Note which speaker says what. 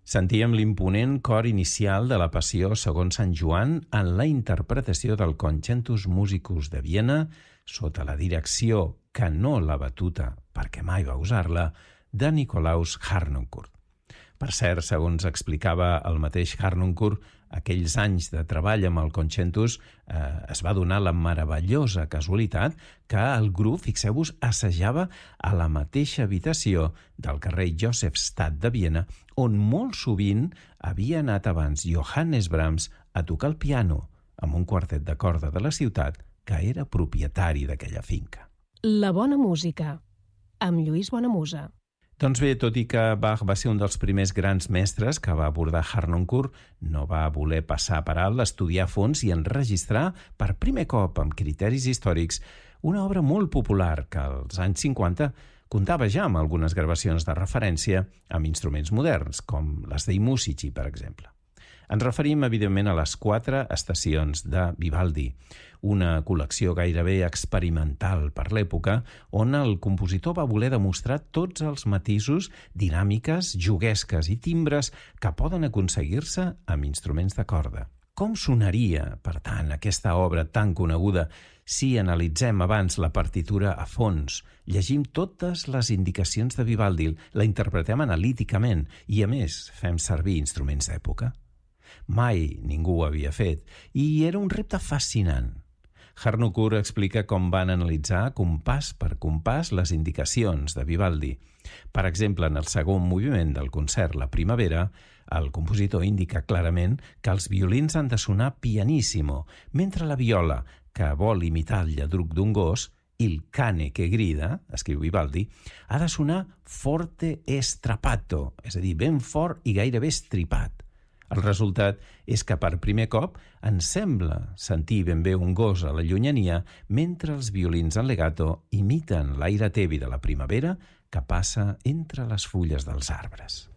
Speaker 1: Sentíem l'imponent cor inicial de la Passió segons Sant Joan en la interpretació del Concentus Musicus de Viena sota la direcció, que no la batuta perquè mai va usar-la, de Nikolaus Harnoncourt. Per cert, segons explicava el mateix Harnoncourt, aquells anys de treball amb el Concentus es va donar la meravellosa casualitat que el grup, fixeu-vos, assajava a la mateixa habitació del carrer Josefstadt de Viena, on molt sovint havia anat abans Johannes Brahms a tocar el piano amb un quartet de corda de la ciutat que era propietari d'aquella finca.
Speaker 2: La bona música, amb Lluís Bonamusa.
Speaker 1: Doncs bé, tot i que Bach va ser un dels primers grans mestres que va abordar Harnoncourt, no va voler passar per alt, estudiar a fons i enregistrar per primer cop amb criteris històrics una obra molt popular que als anys 50 comptava ja amb algunes gravacions de referència amb instruments moderns, com les dei Musici, per exemple. Ens referim, evidentment, a les 4 estacions de Vivaldi, una col·lecció gairebé experimental per l'època, on el compositor va voler demostrar tots els matisos, dinàmiques, juguesques i timbres que poden aconseguir-se amb instruments de corda. Com sonaria, per tant, aquesta obra tan coneguda si analitzem abans la partitura a fons, llegim totes les indicacions de Vivaldi, la interpretem analíticament i, a més, fem servir instruments d'època? Mai ningú ho havia fet, i era un repte fascinant. Harnoncourt explica com van analitzar compàs per compàs les indicacions de Vivaldi. Per exemple, en el segon moviment del concert La Primavera, el compositor indica clarament que els violins han de sonar pianissimo, mentre la viola, que vol imitar el lladruc d'un gos, il cane que grida, escriu Vivaldi, ha de sonar forte e strappato, és a dir, ben fort i gairebé estripat. El resultat és que per primer cop ens sembla sentir ben bé un gos a la llunyania mentre els violins en legato imiten l'aire tebi de la primavera que passa entre les fulles dels arbres.